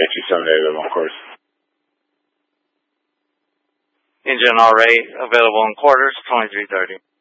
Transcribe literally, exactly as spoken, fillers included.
two seven eight of them, of course. Engine R eight available in quarters, twenty-three thirty.